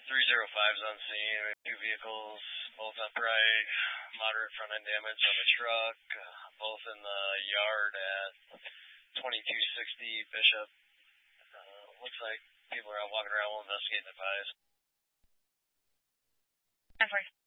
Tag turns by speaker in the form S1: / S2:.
S1: 305's on scene. We have two vehicles, both upright, moderate front end damage on the truck, both in the yard at 2260 Bishop. Looks like people are out walking around. We'll investigate and advise.
S2: 10-4.